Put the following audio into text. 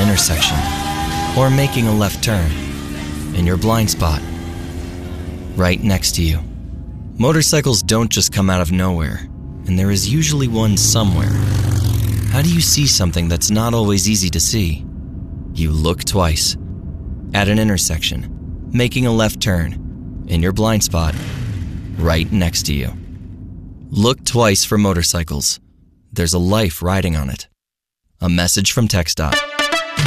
intersection or making a left turn in your blind spot, right next to you. Motorcycles don't just come out of nowhere, and there is usually one somewhere. How do you see something that's not always easy to see? You look twice. At an intersection, making a left turn in your blind spot, right next to you. Look twice for motorcycles. There's a life riding on it. A message from TxDOT.